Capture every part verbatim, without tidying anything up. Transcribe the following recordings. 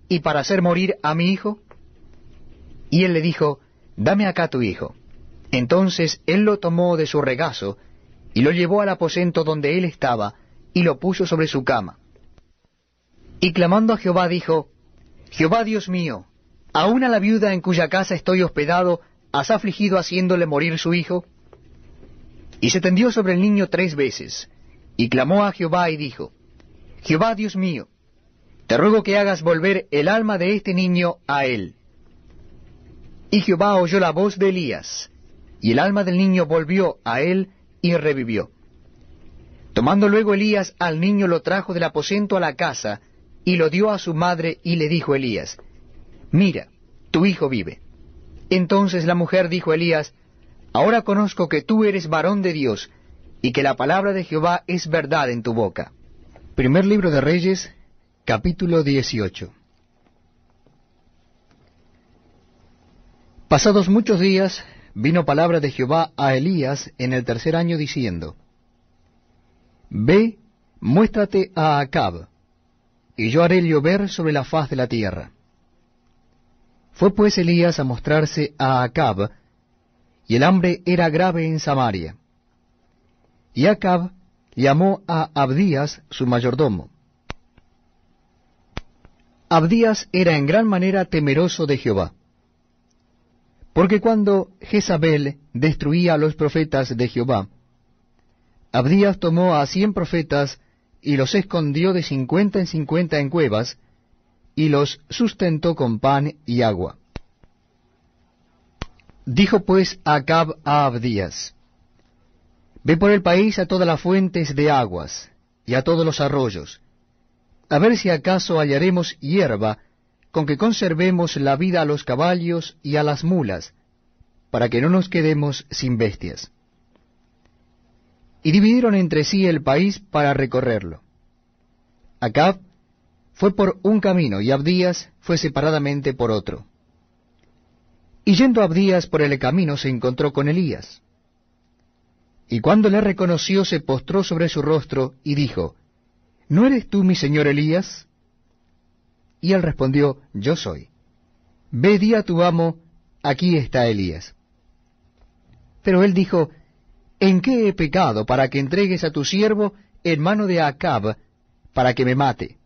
y para hacer morir a mi hijo? Y él le dijo, dame acá tu hijo. Entonces él lo tomó de su regazo, y lo llevó al aposento donde él estaba, y lo puso sobre su cama. Y clamando a Jehová dijo, Jehová Dios mío, ¿aún a la viuda en cuya casa estoy hospedado has afligido haciéndole morir su hijo? Y se tendió sobre el niño tres veces, y clamó a Jehová y dijo, Jehová Dios mío, te ruego que hagas volver el alma de este niño a él. Y Jehová oyó la voz de Elías, y el alma del niño volvió a él y revivió. Tomando luego Elías al niño lo trajo del aposento a la casa, y lo dio a su madre, y le dijo Elías, mira, tu hijo vive. Entonces la mujer dijo a Elías, ahora conozco que tú eres varón de Dios, y que la palabra de Jehová es verdad en tu boca. Primer libro de Reyes, capítulo dieciocho. Pasados muchos días, vino palabra de Jehová a Elías en el tercer año, diciendo, Ve, muéstrate a Acab, y yo haré llover sobre la faz de la tierra. Fue pues Elías a mostrarse a Acab, y el hambre era grave en Samaria. Y Acab llamó a Abdías su mayordomo. Abdías era en gran manera temeroso de Jehová, porque cuando Jezabel destruía a los profetas de Jehová, Abdías tomó a cien profetas y los escondió de cincuenta en cincuenta en cuevas, y los sustentó con pan y agua. Dijo pues Acab a Abdías, Ve por el país a todas las fuentes de aguas, y a todos los arroyos, a ver si acaso hallaremos hierba, con que conservemos la vida a los caballos y a las mulas, para que no nos quedemos sin bestias. Y dividieron entre sí el país para recorrerlo. Acab fue por un camino, y Abdías fue separadamente por otro. Y yendo Abdías por el camino se encontró con Elías. Y cuando le reconoció se postró sobre su rostro, y dijo, ¿No eres tú mi señor Elías? Y él respondió, Yo soy. Ve, di a tu amo, aquí está Elías. Pero él dijo, ¿En qué he pecado para que entregues a tu siervo en mano de Acab, para que me mate?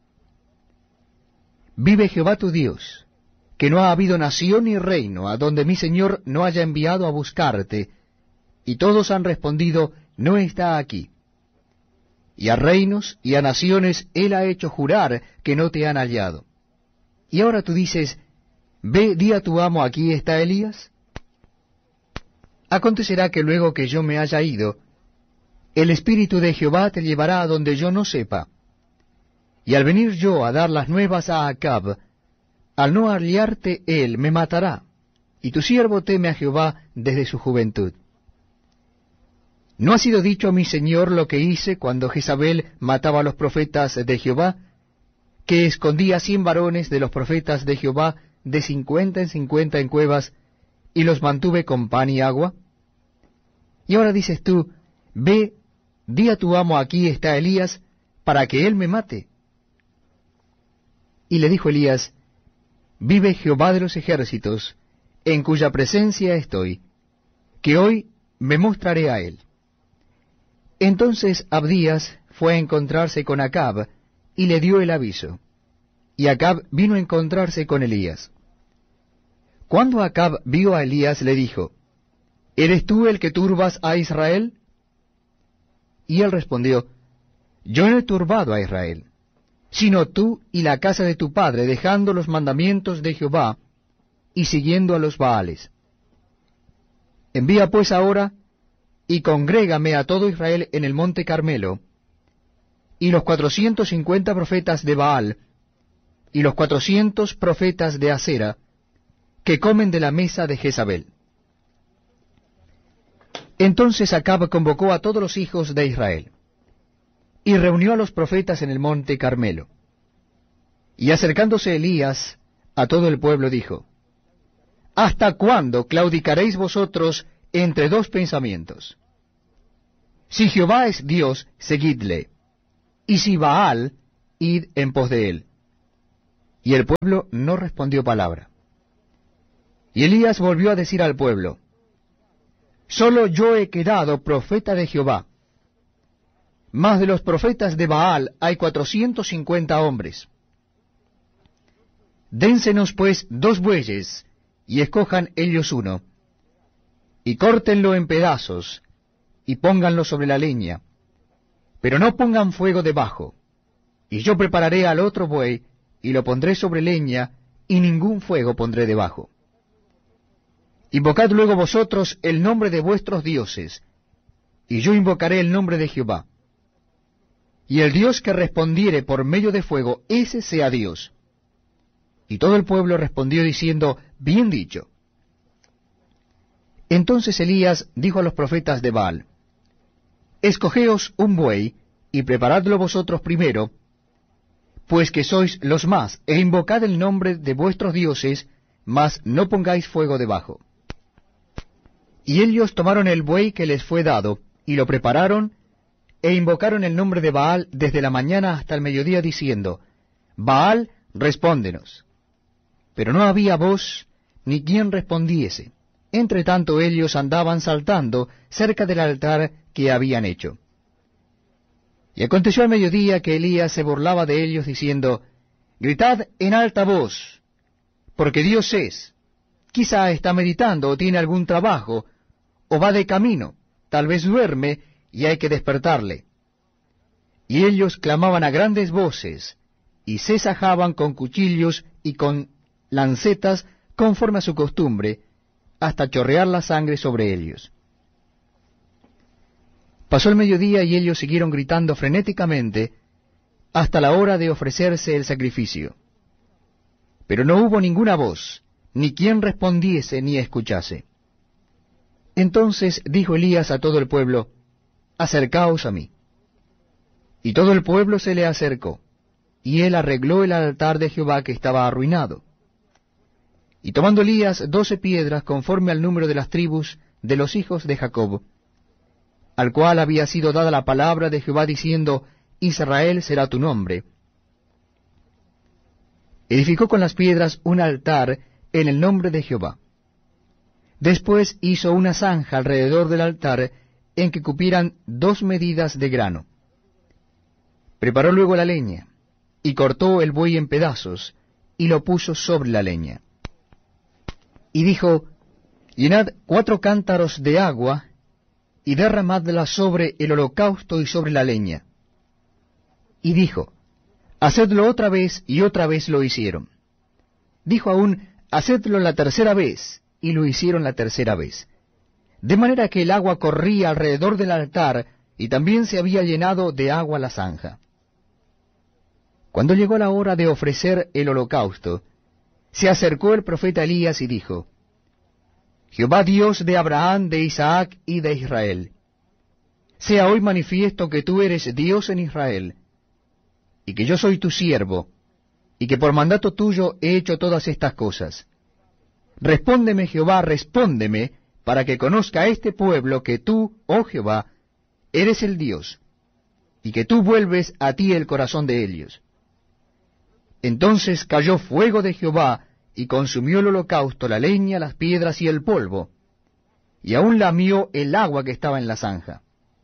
Vive Jehová tu Dios, que no ha habido nación ni reino a donde mi señor no haya enviado a buscarte, y todos han respondido, no está aquí. Y a reinos y a naciones él ha hecho jurar que no te han hallado. Y ahora tú dices, ve, di a tu amo, aquí está Elías. Acontecerá que luego que yo me haya ido, el Espíritu de Jehová te llevará a donde yo no sepa. Y al venir yo a dar las nuevas a Acab, al no hallarte él, me matará, y tu siervo teme a Jehová desde su juventud. ¿No ha sido dicho a mi señor lo que hice cuando Jezabel mataba a los profetas de Jehová, que escondía cien varones de los profetas de Jehová de cincuenta en cincuenta en cuevas, y los mantuve con pan y agua? Y ahora dices tú, ve, di a tu amo, aquí está Elías, para que él me mate. Y le dijo Elías, vive Jehová de los ejércitos, en cuya presencia estoy, que hoy me mostraré a él. Entonces Abdías fue a encontrarse con Acab, y le dio el aviso. Y Acab vino a encontrarse con Elías. Cuando Acab vio a Elías, le dijo, ¿Eres tú el que turbas a Israel? Y él respondió, Yo no he turbado a Israel, sino tú y la casa de tu padre, dejando los mandamientos de Jehová, y siguiendo a los Baales. Envía pues ahora, y congrégame a todo Israel en el monte Carmelo, y los cuatrocientos cincuenta profetas de Baal, y los cuatrocientos profetas de Asera, que comen de la mesa de Jezabel. Entonces Acab convocó a todos los hijos de Israel, y reunió a los profetas en el monte Carmelo. Y acercándose Elías a todo el pueblo dijo, ¿Hasta cuándo claudicaréis vosotros entre dos pensamientos? Si Jehová es Dios, seguidle, y si Baal, id en pos de él. Y el pueblo no respondió palabra. Y Elías volvió a decir al pueblo, solo yo he quedado profeta de Jehová, mas de los profetas de Baal hay cuatrocientos cincuenta hombres. Dénsenos pues dos bueyes, y escojan ellos uno, y córtenlo en pedazos, y pónganlo sobre la leña, pero no pongan fuego debajo, y yo prepararé al otro buey, y lo pondré sobre leña, y ningún fuego pondré debajo. Invocad luego vosotros el nombre de vuestros dioses, y yo invocaré el nombre de Jehová. Y el Dios que respondiere por medio de fuego, ese sea Dios. Y todo el pueblo respondió diciendo, bien dicho. Entonces Elías dijo a los profetas de Baal, escogeos un buey, y preparadlo vosotros primero, pues que sois los más, e invocad el nombre de vuestros dioses, mas no pongáis fuego debajo. Y ellos tomaron el buey que les fue dado, y lo prepararon, e invocaron el nombre de Baal desde la mañana hasta el mediodía, diciendo, Baal, respóndenos. Pero no había voz, ni quien respondiese. Entre tanto ellos andaban saltando cerca del altar que habían hecho. Y aconteció al mediodía que Elías se burlaba de ellos, diciendo, gritad en alta voz, porque Dios es. Quizá está meditando o tiene algún trabajo, o va de camino, tal vez duerme, y hay que despertarle. Y ellos clamaban a grandes voces, y se sajaban con cuchillos y con lancetas, conforme a su costumbre, hasta chorrear la sangre sobre ellos. Pasó el mediodía y ellos siguieron gritando frenéticamente hasta la hora de ofrecerse el sacrificio. Pero no hubo ninguna voz, ni quien respondiese ni escuchase. Entonces dijo Elías a todo el pueblo, acercaos a mí. Y todo el pueblo se le acercó, y él arregló el altar de Jehová que estaba arruinado. Y tomando Elías doce piedras conforme al número de las tribus de los hijos de Jacob, al cual había sido dada la palabra de Jehová diciendo, Israel será tu nombre, edificó con las piedras un altar en el nombre de Jehová. Después hizo una zanja alrededor del altar en que cupieran dos medidas de grano. Preparó luego la leña, y cortó el buey en pedazos, y lo puso sobre la leña. Y dijo, llenad cuatro cántaros de agua, y derramadla sobre el holocausto y sobre la leña. Y dijo, hacedlo otra vez, y otra vez lo hicieron. Dijo aún, hacedlo la tercera vez, y lo hicieron la tercera vez. De manera que el agua corría alrededor del altar, y también se había llenado de agua la zanja. Cuando llegó la hora de ofrecer el holocausto, se acercó el profeta Elías y dijo, Jehová Dios de Abraham, de Isaac y de Israel, sea hoy manifiesto que tú eres Dios en Israel, y que yo soy tu siervo, y que por mandato tuyo he hecho todas estas cosas. Respóndeme, Jehová, respóndeme, para que conozca este pueblo que tú, oh Jehová, eres el Dios, y que tú vuelves a ti el corazón de ellos. Entonces cayó fuego de Jehová, y consumió el holocausto, la leña, las piedras y el polvo, y aún lamió el agua que estaba en la zanja.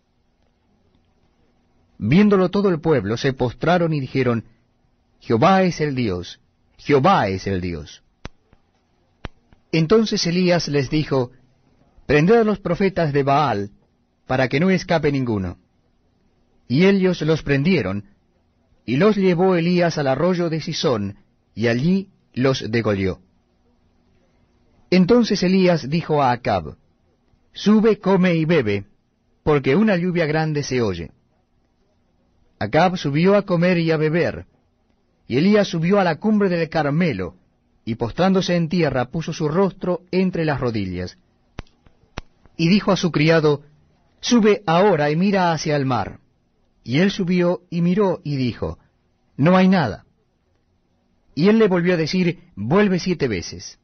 Viéndolo todo el pueblo, se postraron y dijeron, Jehová es el Dios, Jehová es el Dios. Entonces Elías les dijo, prended a los profetas de Baal, para que no escape ninguno. Y ellos los prendieron, y los llevó Elías al arroyo de Sisón, y allí los degolló. Entonces Elías dijo a Acab, sube, come y bebe, porque una lluvia grande se oye. Acab subió a comer y a beber, y Elías subió a la cumbre del Carmelo, y postrándose en tierra puso su rostro entre las rodillas. Y dijo a su criado, sube ahora y mira hacia el mar. Y él subió y miró y dijo, no hay nada. Y él le volvió a decir, vuelve siete veces.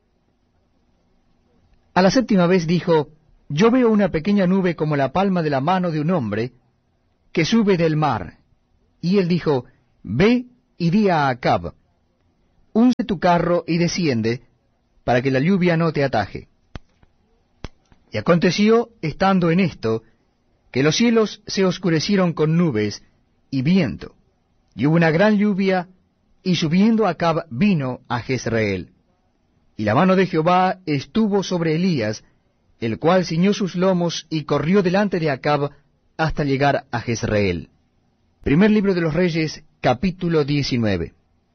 A la séptima vez dijo, yo veo una pequeña nube como la palma de la mano de un hombre, que sube del mar. Y él dijo, ve y di a Acab, unce tu carro y desciende, para que la lluvia no te ataje. Y aconteció, estando en esto, que los cielos se oscurecieron con nubes y viento, y hubo una gran lluvia, y subiendo Acab vino a Jezreel. Y la mano de Jehová estuvo sobre Elías, el cual ciñó sus lomos y corrió delante de Acab hasta llegar a Jezreel. Primer libro de los Reyes, capítulo diecinueve.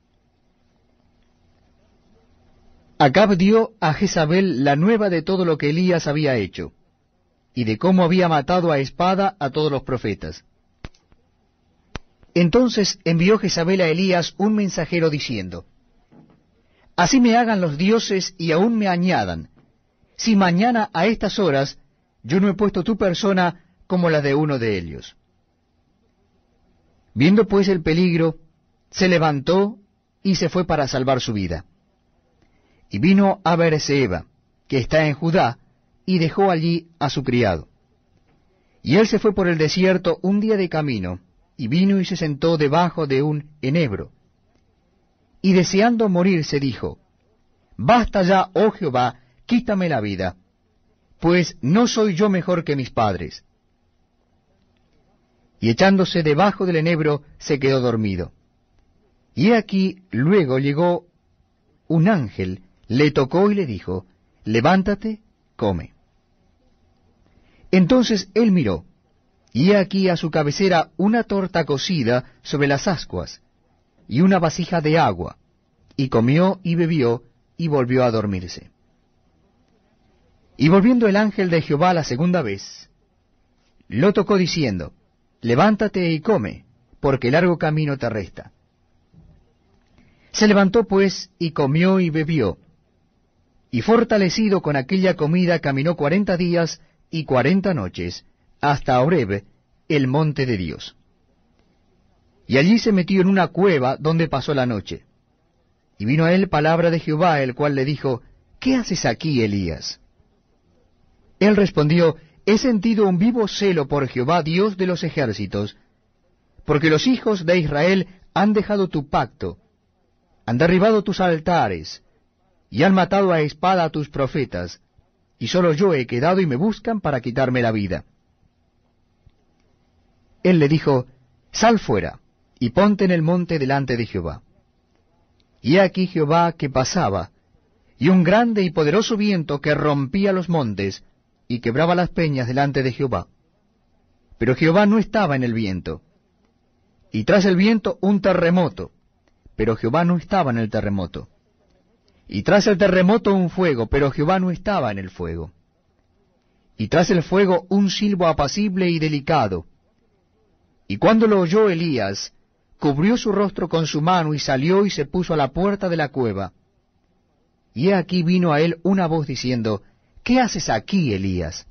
Acab dio a Jezabel la nueva de todo lo que Elías había hecho, y de cómo había matado a espada a todos los profetas. Entonces envió Jezabel a Elías un mensajero diciendo, Así me hagan los dioses y aún me añadan, si mañana a estas horas yo no he puesto tu persona como la de uno de ellos. Viendo pues el peligro, se levantó y se fue para salvar su vida. Y vino a Beerseba, que está en Judá, y dejó allí a su criado. Y él se fue por el desierto un día de camino, y vino y se sentó debajo de un enebro. Y deseando morirse dijo, Basta ya, oh Jehová, quítame la vida, pues no soy yo mejor que mis padres. Y echándose debajo del enebro, se quedó dormido. Y he aquí luego llegó un ángel, le tocó y le dijo, Levántate, come. Entonces él miró, y he aquí a su cabecera una torta cocida sobre las ascuas, y una vasija de agua, y comió y bebió, y volvió a dormirse. Y volviendo el ángel de Jehová la segunda vez, lo tocó diciendo, Levántate y come, porque largo camino te resta. Se levantó pues, y comió y bebió, y fortalecido con aquella comida caminó cuarenta días y cuarenta noches, hasta Horeb, el monte de Dios. Y allí se metió en una cueva donde pasó la noche. Y vino a él palabra de Jehová, el cual le dijo, ¿Qué haces aquí, Elías? Él respondió, He sentido un vivo celo por Jehová, Dios de los ejércitos, porque los hijos de Israel han dejado tu pacto, han derribado tus altares, y han matado a espada a tus profetas, y solo yo he quedado y me buscan para quitarme la vida. Él le dijo, Sal fuera, y ponte en el monte delante de Jehová. Y he aquí Jehová que pasaba, y un grande y poderoso viento que rompía los montes, y quebraba las peñas delante de Jehová. Pero Jehová no estaba en el viento. Y tras el viento un terremoto, pero Jehová no estaba en el terremoto. Y tras el terremoto un fuego, pero Jehová no estaba en el fuego. Y tras el fuego un silbo apacible y delicado. Y cuando lo oyó Elías, cubrió su rostro con su mano y salió y se puso a la puerta de la cueva. Y he aquí vino a él una voz diciendo, ¿Qué haces aquí, Elías?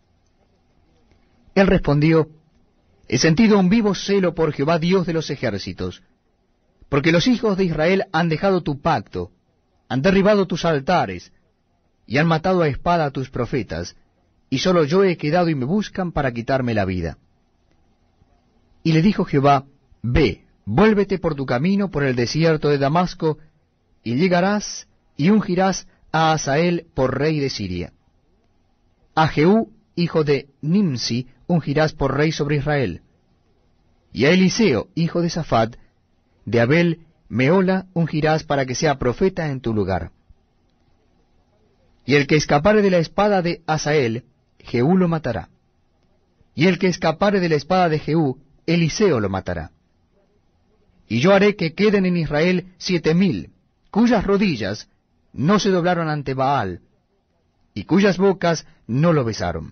Él respondió, He sentido un vivo celo por Jehová Dios de los ejércitos, porque los hijos de Israel han dejado tu pacto, han derribado tus altares, y han matado a espada a tus profetas, y solo yo he quedado y me buscan para quitarme la vida. Y le dijo Jehová, Ve, vuélvete por tu camino por el desierto de Damasco, y llegarás y ungirás a Hazael por rey de Siria. A Jehú, hijo de Nimsi, ungirás por rey sobre Israel. Y a Eliseo, hijo de Safat, de Abel Meola, ungirás para que sea profeta en tu lugar. Y el que escapare de la espada de Hazael, Jehú lo matará. Y el que escapare de la espada de Jehú, Eliseo lo matará. Y yo haré que queden en Israel siete mil, cuyas rodillas no se doblaron ante Baal, y cuyas bocas no lo besaron.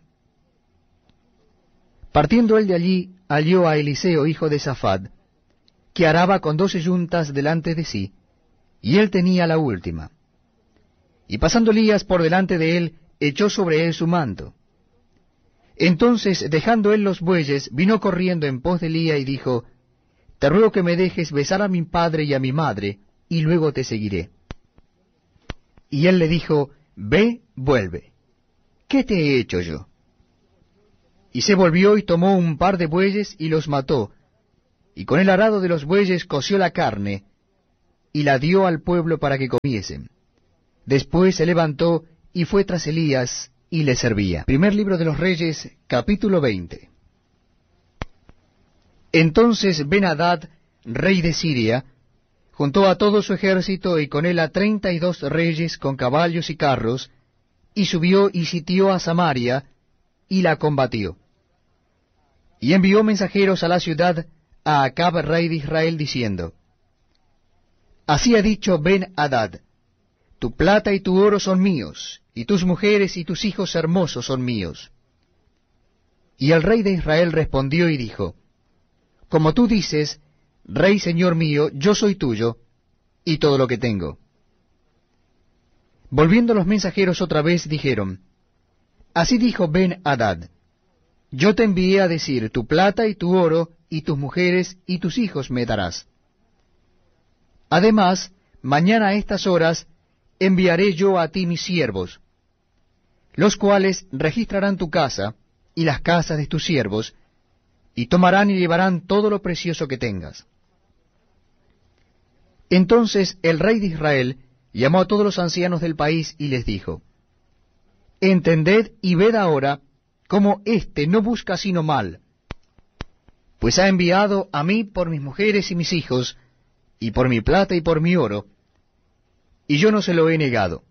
Partiendo él de allí, halló a Eliseo, hijo de Safat, que araba con doce yuntas delante de sí, y él tenía la última. Y pasando Elías por delante de él, echó sobre él su manto. Entonces, dejando él los bueyes, vino corriendo en pos de Elías y dijo, Te ruego que me dejes besar a mi padre y a mi madre, y luego te seguiré. Y él le dijo, Ve, vuelve. ¿Qué te he hecho yo? Y se volvió y tomó un par de bueyes y los mató, y con el arado de los bueyes coció la carne, y la dio al pueblo para que comiesen. Después se levantó y fue tras Elías y le servía. Primer libro de los Reyes, capítulo veinte. Entonces Ben-Hadad, rey de Siria, juntó a todo su ejército y con él a treinta y dos reyes con caballos y carros, y subió y sitió a Samaria, y la combatió. Y envió mensajeros a la ciudad a Acab, rey de Israel, diciendo, Así ha dicho Ben-Hadad, tu plata y tu oro son míos, y tus mujeres y tus hijos hermosos son míos. Y el rey de Israel respondió y dijo, Como tú dices, Rey señor mío, yo soy tuyo, y todo lo que tengo. Volviendo los mensajeros otra vez, dijeron, Así dijo Ben-Hadad, yo te envié a decir, tu plata y tu oro, y tus mujeres y tus hijos me darás. Además, mañana a estas horas enviaré yo a ti mis siervos, los cuales registrarán tu casa y las casas de tus siervos, y tomarán y llevarán todo lo precioso que tengas. Entonces el rey de Israel llamó a todos los ancianos del país y les dijo, Entended y ved ahora cómo éste no busca sino mal, pues ha enviado a mí por mis mujeres y mis hijos, y por mi plata y por mi oro, y yo no se lo he negado.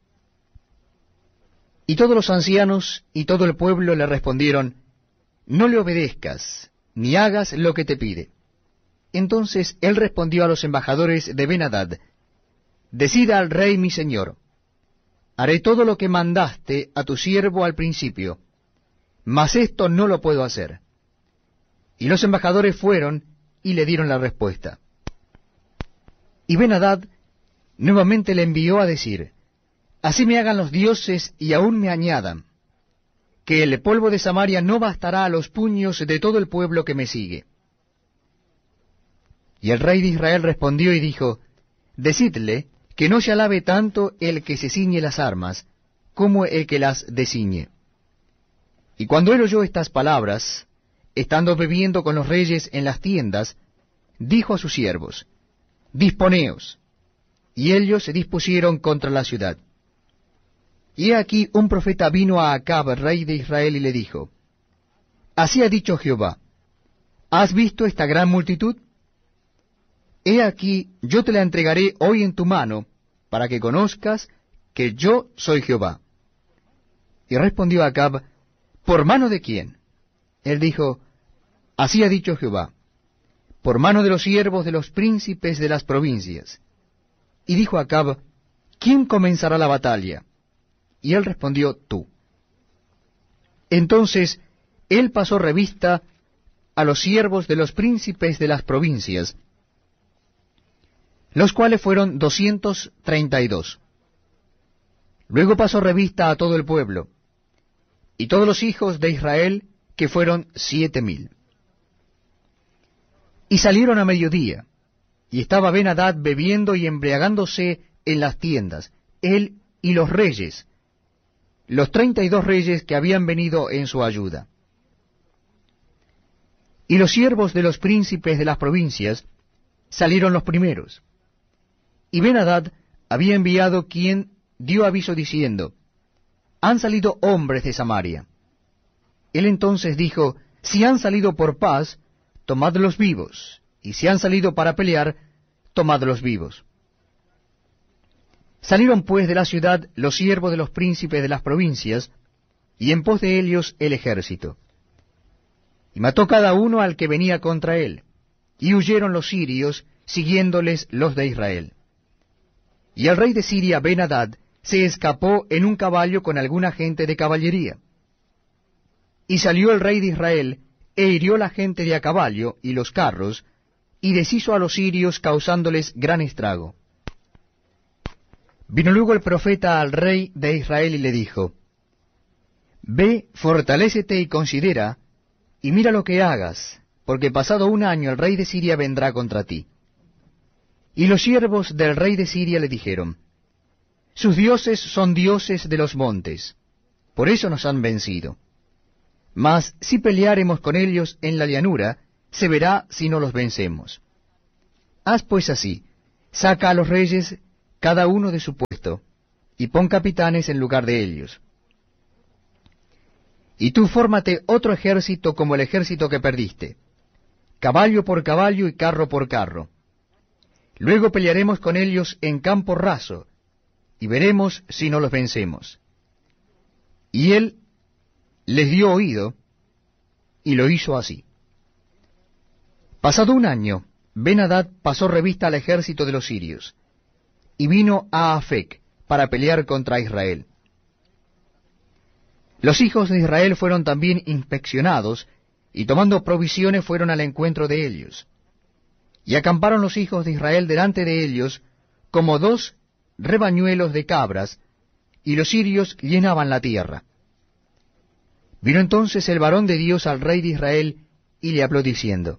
Y todos los ancianos y todo el pueblo le respondieron, No le obedezcas, ni hagas lo que te pide. Entonces él respondió a los embajadores de Ben-Hadad, Decida al rey mi señor, haré todo lo que mandaste a tu siervo al principio, mas esto no lo puedo hacer. Y los embajadores fueron y le dieron la respuesta. Y Ben-Hadad nuevamente le envió a decir, Así me hagan los dioses y aún me añadan, que el polvo de Samaria no bastará a los puños de todo el pueblo que me sigue. Y el rey de Israel respondió y dijo, Decidle que no se alabe tanto el que se ciñe las armas, como el que las desciñe. Y cuando él oyó estas palabras, estando bebiendo con los reyes en las tiendas, dijo a sus siervos, Disponeos. Y ellos se dispusieron contra la ciudad. Y he aquí un profeta vino a Acab, rey de Israel, y le dijo, Así ha dicho Jehová, ¿has visto esta gran multitud? He aquí, yo te la entregaré hoy en tu mano, para que conozcas que yo soy Jehová. Y respondió Acab, ¿por mano de quién? Él dijo, Así ha dicho Jehová, por mano de los siervos de los príncipes de las provincias. Y dijo Acab, ¿quién comenzará la batalla? Y él respondió, tú. Entonces él pasó revista a los siervos de los príncipes de las provincias, los cuales fueron doscientos treinta y dos. Luego pasó revista a todo el pueblo, y todos los hijos de Israel, que fueron siete mil. Y salieron a mediodía, y estaba Ben-Hadad bebiendo y embriagándose en las tiendas, él y los reyes, los treinta y dos reyes que habían venido en su ayuda. Y los siervos de los príncipes de las provincias salieron los primeros. Y Ben-Hadad había enviado quien dio aviso diciendo, han salido hombres de Samaria. Él entonces dijo, si han salido por paz, tomadlos vivos, y si han salido para pelear, tomadlos vivos. Salieron pues de la ciudad los siervos de los príncipes de las provincias, y en pos de ellos el ejército. Y mató cada uno al que venía contra él, y huyeron los sirios, siguiéndoles los de Israel. Y el rey de Siria, Ben-Hadad, se escapó en un caballo con alguna gente de caballería. Y salió el rey de Israel, e hirió la gente de a caballo y los carros, y deshizo a los sirios, causándoles gran estrago. Vino luego el profeta al rey de Israel y le dijo, Ve, fortalécete y considera, y mira lo que hagas, porque pasado un año el rey de Siria vendrá contra ti. Y los siervos del rey de Siria le dijeron, sus dioses son dioses de los montes, por eso nos han vencido. Mas si peleáremos con ellos en la llanura, se verá si no los vencemos. Haz pues así, saca a los reyes cada uno de su puesto, y pon capitanes en lugar de ellos. Y tú fórmate otro ejército como el ejército que perdiste, caballo por caballo y carro por carro. Luego pelearemos con ellos en campo raso, y veremos si no los vencemos. Y él les dio oído, y lo hizo así. Pasado un año, Ben-Hadad pasó revista al ejército de los sirios, y vino a Afec para pelear contra Israel. Los hijos de Israel fueron también inspeccionados, y tomando provisiones fueron al encuentro de ellos. Y acamparon los hijos de Israel delante de ellos, como dos rebañuelos de cabras, y los sirios llenaban la tierra. Vino entonces el varón de Dios al rey de Israel, y le habló diciendo: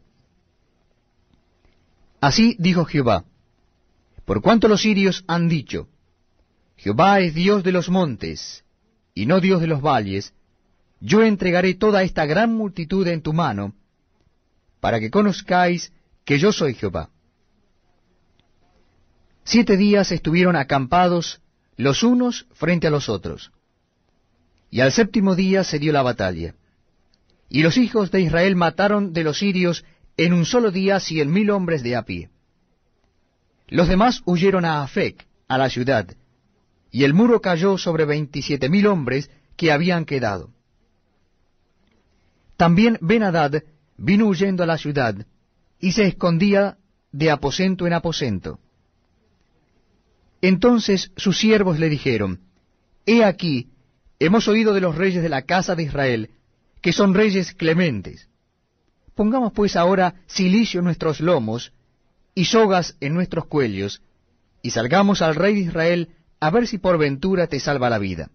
Así dijo Jehová, por cuanto los sirios han dicho, Jehová es Dios de los montes, y no Dios de los valles, yo entregaré toda esta gran multitud en tu mano, para que conozcáis que yo soy Jehová. Siete días estuvieron acampados los unos frente a los otros, y al séptimo día se dio la batalla. Y los hijos de Israel mataron de los sirios en un solo día cien mil hombres de a pie. Los demás huyeron a Afec, a la ciudad, y el muro cayó sobre veintisiete mil hombres que habían quedado. También Ben-Hadad vino huyendo a la ciudad, y se escondía de aposento en aposento. Entonces sus siervos le dijeron: He aquí, hemos oído de los reyes de la casa de Israel, que son reyes clementes. Pongamos pues ahora cilicio en nuestros lomos, y sogas en nuestros cuellos, y salgamos al rey de Israel, a ver si por ventura te salva la vida.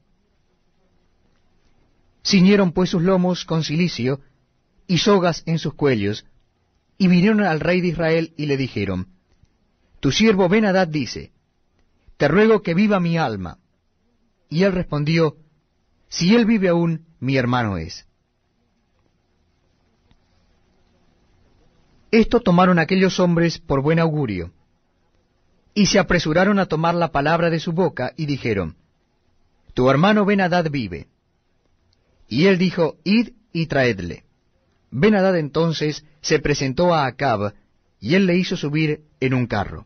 Ciñeron pues sus lomos con cilicio, y sogas en sus cuellos, y vinieron al rey de Israel, y le dijeron: Tu siervo Ben-Hadad dice, te ruego que viva mi alma. Y él respondió: Si él vive aún, mi hermano es. Esto tomaron aquellos hombres por buen augurio, y se apresuraron a tomar la palabra de su boca, y dijeron: Tu hermano Ben-Hadad vive. Y él dijo: Id y traedle. Ben-Hadad entonces se presentó a Acab, y él le hizo subir en un carro.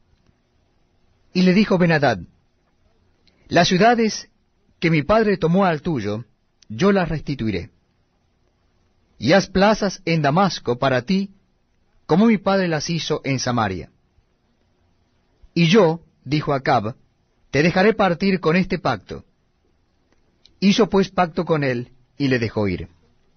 Y le dijo Ben-Hadad: Las ciudades que mi padre tomó al tuyo, yo las restituiré. Y haz plazas en Damasco para ti, como mi padre las hizo en Samaria. Y yo, dijo Acab, te dejaré partir con este pacto. Hizo pues pacto con él, y le dejó ir.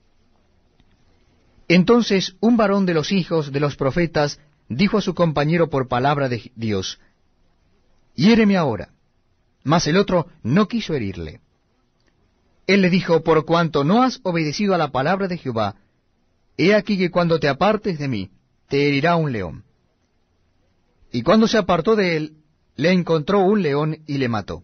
Entonces un varón de los hijos de los profetas dijo a su compañero por palabra de Dios: Hiéreme ahora. Mas el otro no quiso herirle. Él le dijo: Por cuanto no has obedecido a la palabra de Jehová, he aquí que cuando te apartes de mí, te herirá un león. Y cuando se apartó de él, le encontró un león y le mató.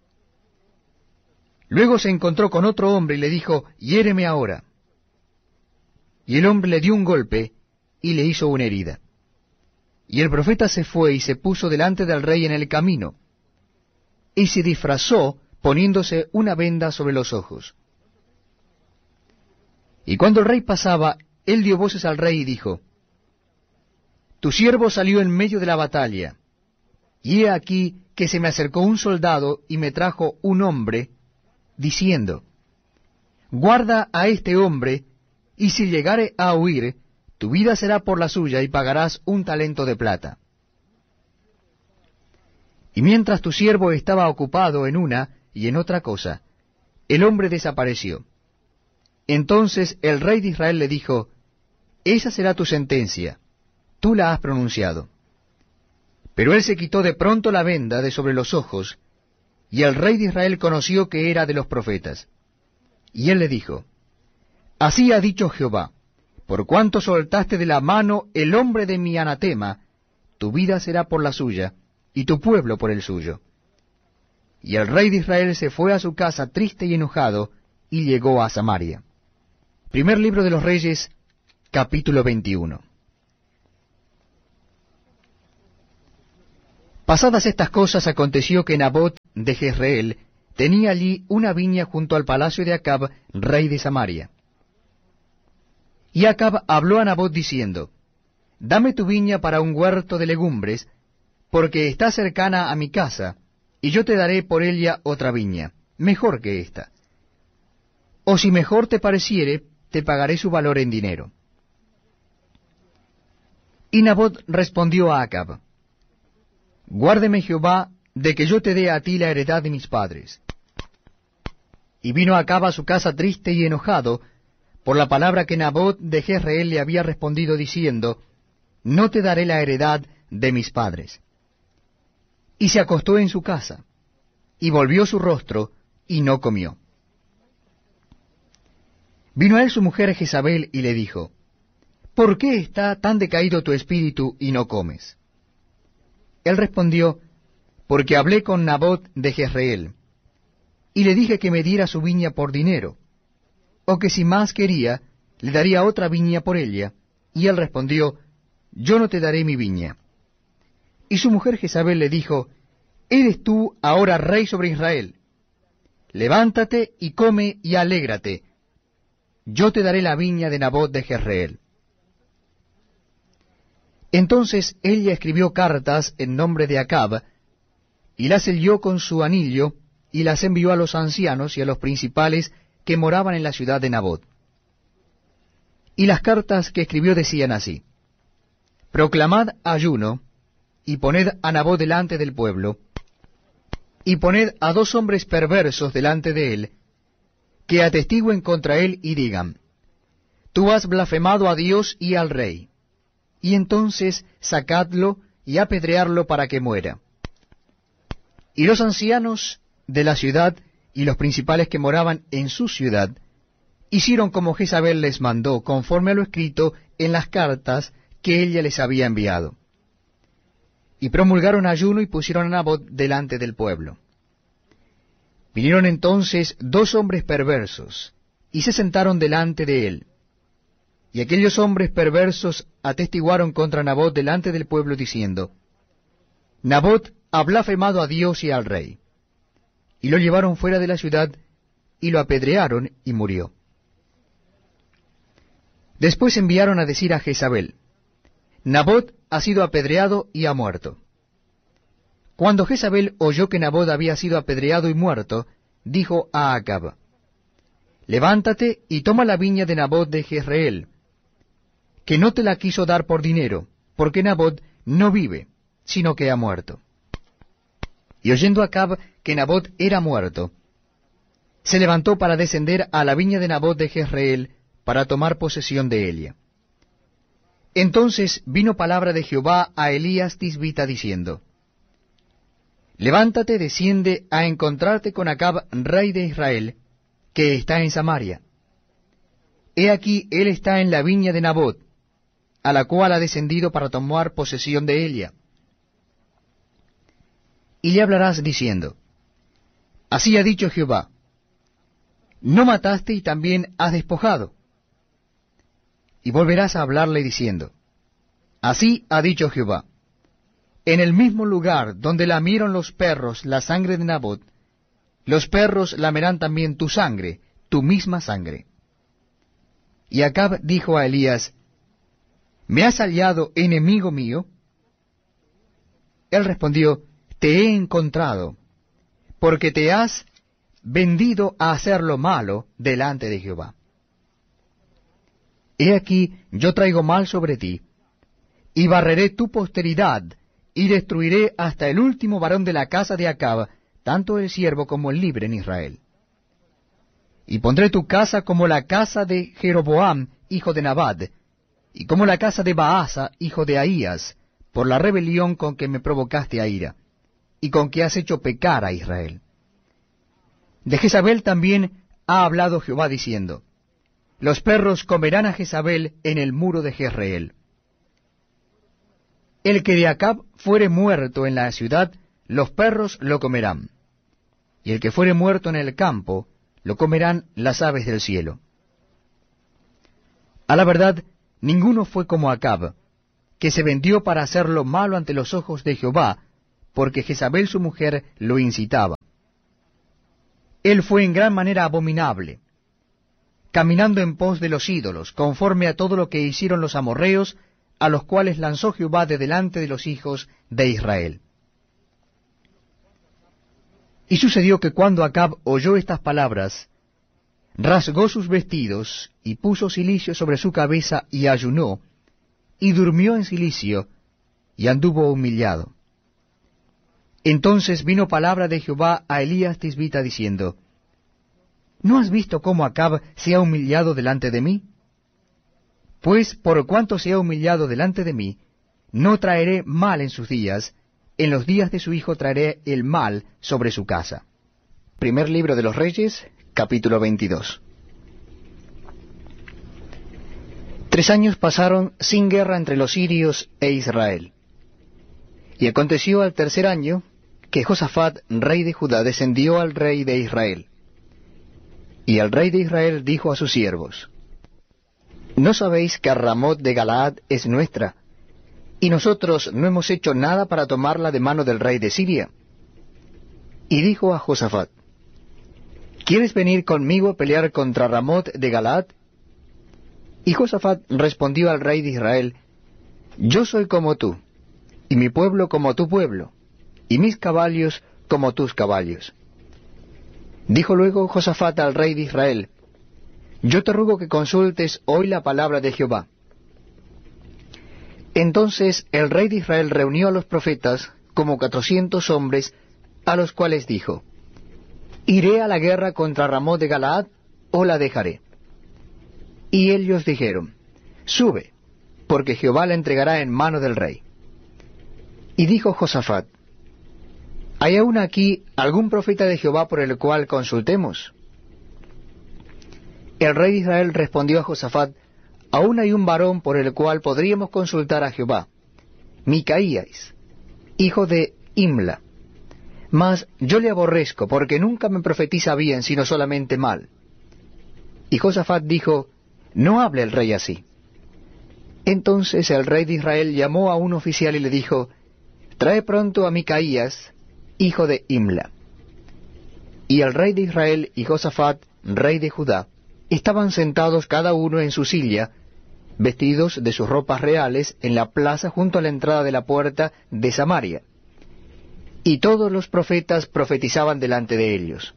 Luego se encontró con otro hombre y le dijo: Hiéreme ahora. Y el hombre le dio un golpe y le hizo una herida. Y el profeta se fue y se puso delante del rey en el camino, y se disfrazó poniéndose una venda sobre los ojos. Y cuando el rey pasaba, él dio voces al rey y dijo: Tu siervo salió en medio de la batalla, y he aquí que se me acercó un soldado y me trajo un hombre, diciendo: Guarda a este hombre, y si llegare a huir, tu vida será por la suya, y pagarás un talento de plata. Y mientras tu siervo estaba ocupado en una y en otra cosa, el hombre desapareció. Entonces el rey de Israel le dijo: Esa será tu sentencia, tú la has pronunciado. Pero él se quitó de pronto la venda de sobre los ojos, y el rey de Israel conoció que era de los profetas. Y él le dijo: Así ha dicho Jehová, por cuanto soltaste de la mano el hombre de mi anatema, tu vida será por la suya, y tu pueblo por el suyo. Y el rey de Israel se fue a su casa triste y enojado, y llegó a Samaria. Primer libro de los Reyes, capítulo veintiuno. Pasadas estas cosas, aconteció que Nabot de Jezreel tenía allí una viña junto al palacio de Acab, rey de Samaria. Y Acab habló a Nabot diciendo, Dame tu viña para un huerto de legumbres, porque está cercana a mi casa, y yo te daré por ella otra viña, mejor que esta. O si mejor te pareciere, te pagaré su valor en dinero. Y Nabot respondió a Acab, Guárdeme Jehová de que yo te dé a ti la heredad de mis padres. Y vino Acab a su casa triste y enojado por la palabra que Nabot de Jezreel le había respondido diciendo, No te daré la heredad de mis padres. Y se acostó en su casa, y volvió su rostro, y no comió. Vino a él su mujer Jezabel, y le dijo, ¿Por qué está tan decaído tu espíritu, y no comes? Él respondió, Porque hablé con Nabot de Jezreel, y le dije que me diera su viña por dinero, o que si más quería, le daría otra viña por ella. Y él respondió, Yo no te daré mi viña. Y su mujer Jezabel le dijo, ¿Eres tú ahora rey sobre Israel? Levántate y come y alégrate. Yo te daré la viña de Nabot de Jezreel. Entonces ella escribió cartas en nombre de Acab, y las selló con su anillo, y las envió a los ancianos y a los principales que moraban en la ciudad de Nabot. Y las cartas que escribió decían así, Proclamad ayuno, y poned a Nabot delante del pueblo, y poned a dos hombres perversos delante de él, que atestiguen contra él y digan, Tú has blasfemado a Dios y al rey. Y entonces sacadlo y apedrearlo para que muera. Y los ancianos de la ciudad y los principales que moraban en su ciudad hicieron como Jezabel les mandó, conforme a lo escrito en las cartas que ella les había enviado. Y promulgaron ayuno y pusieron a Nabot delante del pueblo. Vinieron entonces dos hombres perversos, y se sentaron delante de él. Y aquellos hombres perversos atestiguaron contra Nabot delante del pueblo, diciendo, Nabot ha blasfemado a Dios y al rey. Y lo llevaron fuera de la ciudad, y lo apedrearon, y murió. Después enviaron a decir a Jezabel, Nabot ha sido apedreado y ha muerto. Cuando Jezabel oyó que Nabot había sido apedreado y muerto, dijo a Acab, Levántate y toma la viña de Nabot de Jezreel, que no te la quiso dar por dinero, porque Nabot no vive, sino que ha muerto. Y oyendo Acab que Nabot era muerto, se levantó para descender a la viña de Nabot de Jezreel, para tomar posesión de ella. Entonces vino palabra de Jehová a Elías Tisbita, diciendo, Levántate, desciende a encontrarte con Acab, rey de Israel, que está en Samaria. He aquí, él está en la viña de Nabot, a la cual ha descendido para tomar posesión de ella. Y le hablarás diciendo, Así ha dicho Jehová, no mataste y también has despojado. Y volverás a hablarle diciendo, Así ha dicho Jehová, en el mismo lugar donde lamieron los perros la sangre de Nabot, los perros lamerán también tu sangre, tu misma sangre. Y Acab dijo a Elías, ¿me has hallado enemigo mío? Él respondió, te he encontrado, porque te has vendido a hacer lo malo delante de Jehová. He aquí, yo traigo mal sobre ti, y barreré tu posteridad, y destruiré hasta el último varón de la casa de Acab, tanto el siervo como el libre en Israel. Y pondré tu casa como la casa de Jeroboam, hijo de Nabat, y como la casa de Baasa, hijo de Ahías, por la rebelión con que me provocaste a ira, y con que has hecho pecar a Israel. De Jezabel también ha hablado Jehová diciendo, los perros comerán a Jezabel en el muro de Jezreel. El que de Acab fuere muerto en la ciudad, los perros lo comerán, y el que fuere muerto en el campo, lo comerán las aves del cielo. A la verdad, ninguno fue como Acab, que se vendió para hacer lo malo ante los ojos de Jehová, porque Jezabel su mujer lo incitaba. Él fue en gran manera abominable, caminando en pos de los ídolos, conforme a todo lo que hicieron los amorreos, a los cuales lanzó Jehová de delante de los hijos de Israel. Y sucedió que cuando Acab oyó estas palabras, rasgó sus vestidos, y puso cilicio sobre su cabeza, y ayunó, y durmió en cilicio, y anduvo humillado. Entonces vino palabra de Jehová a Elías Tisbita, diciendo, ¿no has visto cómo Acab se ha humillado delante de mí? Pues por cuanto se ha humillado delante de mí, no traeré mal en sus días, en los días de su hijo traeré el mal sobre su casa. Primer libro de los Reyes, capítulo veintidós. Tres años pasaron sin guerra entre los sirios e Israel. Y aconteció al tercer año que Josafat, rey de Judá, descendió al rey de Israel. Y el rey de Israel dijo a sus siervos, ¿no sabéis que Ramot de Galaad es nuestra, y nosotros no hemos hecho nada para tomarla de mano del rey de Siria? Y dijo a Josafat, ¿quieres venir conmigo a pelear contra Ramot de Galaad? Y Josafat respondió al rey de Israel, yo soy como tú, y mi pueblo como tu pueblo, y mis caballos como tus caballos. Dijo luego Josafat al rey de Israel, yo te ruego que consultes hoy la palabra de Jehová. Entonces el rey de Israel reunió a los profetas, como cuatrocientos hombres, a los cuales dijo, ¿iré a la guerra contra Ramot de Galaad, o la dejaré? Y ellos dijeron, sube, porque Jehová la entregará en mano del rey. Y dijo Josafat, ¿hay aún aquí algún profeta de Jehová por el cual consultemos? El rey de Israel respondió a Josafat, aún hay un varón por el cual podríamos consultar a Jehová, Micaías, hijo de Imla. Mas yo le aborrezco, porque nunca me profetiza bien, sino solamente mal. Y Josafat dijo, no hable el rey así. Entonces el rey de Israel llamó a un oficial y le dijo, trae pronto a Micaías, hijo de Imla. Y el rey de Israel y Josafat, rey de Judá, estaban sentados cada uno en su silla, vestidos de sus ropas reales, en la plaza junto a la entrada de la puerta de Samaria. Y todos los profetas profetizaban delante de ellos.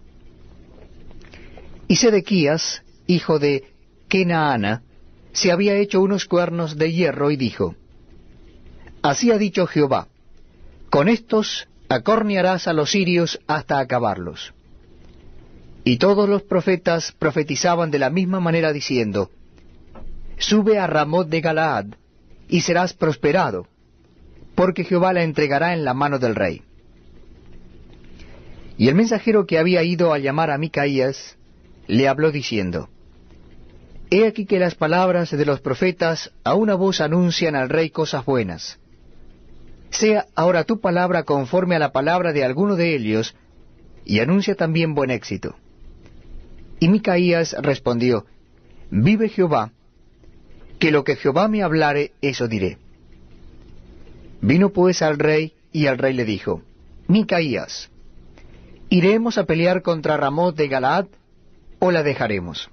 Y Sedequías, hijo de Kenaana, se había hecho unos cuernos de hierro y dijo, así ha dicho Jehová, con estos acornearás a los sirios hasta acabarlos. Y todos los profetas profetizaban de la misma manera diciendo, sube a Ramot de Galaad, y serás prosperado, porque Jehová la entregará en la mano del rey. Y el mensajero que había ido a llamar a Micaías, le habló diciendo, he aquí que las palabras de los profetas a una voz anuncian al rey cosas buenas. Sea ahora tu palabra conforme a la palabra de alguno de ellos, y anuncia también buen éxito. Y Micaías respondió, vive Jehová, que lo que Jehová me hablare, eso diré. Vino pues al rey, y al rey le dijo, Micaías, ¿iremos a pelear contra Ramot de Galaad, o la dejaremos?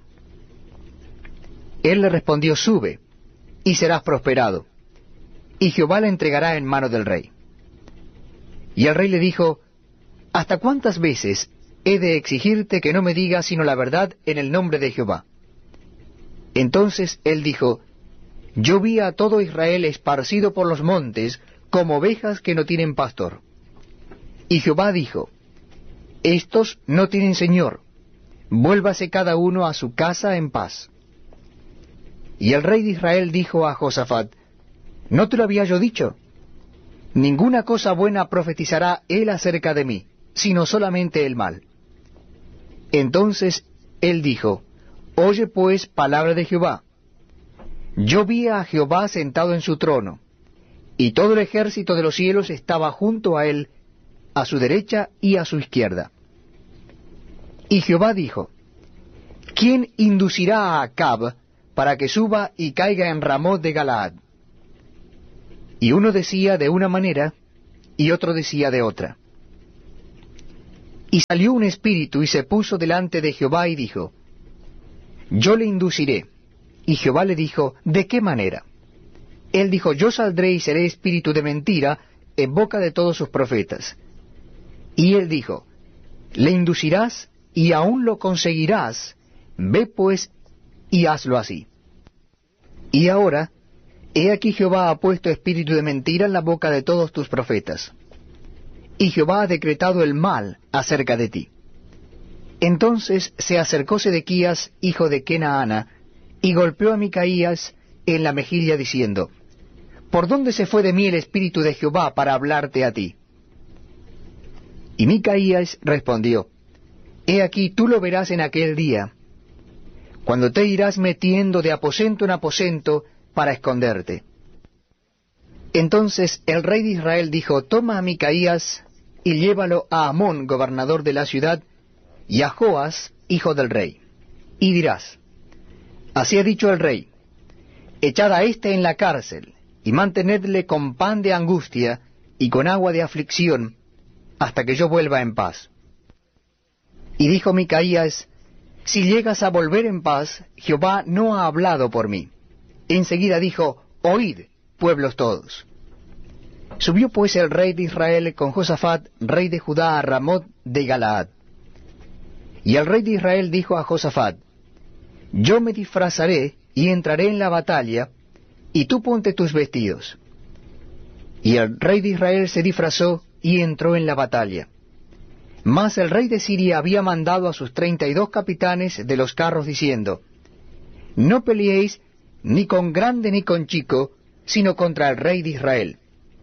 Él le respondió, sube, y serás prosperado, y Jehová la entregará en mano del rey. Y el rey le dijo, ¿hasta cuántas veces he de exigirte que no me digas sino la verdad en el nombre de Jehová? Entonces él dijo, yo vi a todo Israel esparcido por los montes, como ovejas que no tienen pastor. Y Jehová dijo, estos no tienen señor, vuélvase cada uno a su casa en paz. Y el rey de Israel dijo a Josafat, ¿no te lo había yo dicho? Ninguna cosa buena profetizará él acerca de mí, sino solamente el mal. Entonces él dijo, oye pues palabra de Jehová. Yo vi a Jehová sentado en su trono, y todo el ejército de los cielos estaba junto a él, a su derecha y a su izquierda. Y Jehová dijo, ¿quién inducirá a Acab para que suba y caiga en Ramot de Galaad? Y uno decía de una manera, y otro decía de otra. Y salió un espíritu y se puso delante de Jehová y dijo, yo le induciré. Y Jehová le dijo, ¿de qué manera? Él dijo, yo saldré y seré espíritu de mentira en boca de todos sus profetas. Y él dijo, le inducirás y aún lo conseguirás, ve pues y hazlo así. Y ahora, he aquí Jehová ha puesto espíritu de mentira en la boca de todos tus profetas. Y Jehová ha decretado el mal acerca de ti. Entonces se acercó Sedequías, hijo de Kenaana, y golpeó a Micaías en la mejilla diciendo, ¿por dónde se fue de mí el espíritu de Jehová para hablarte a ti? Y Micaías respondió, he aquí tú lo verás en aquel día, cuando te irás metiendo de aposento en aposento para esconderte. Entonces el rey de Israel dijo, toma a Micaías y llévalo a Amón, gobernador de la ciudad, y a Joas, hijo del rey. Y dirás, así ha dicho el rey, echad a éste en la cárcel, y mantenedle con pan de angustia y con agua de aflicción, hasta que yo vuelva en paz. Y dijo Micaías, si llegas a volver en paz, Jehová no ha hablado por mí. Enseguida dijo, oíd, pueblos todos. Subió pues el rey de Israel con Josafat, rey de Judá, a Ramot de Galaad. Y el rey de Israel dijo a Josafat, yo me disfrazaré y entraré en la batalla, y tú ponte tus vestidos. Y el rey de Israel se disfrazó y entró en la batalla. Mas el rey de Siria había mandado a sus treinta y dos capitanes de los carros diciendo, no peleéis ni con grande ni con chico, sino contra el rey de Israel.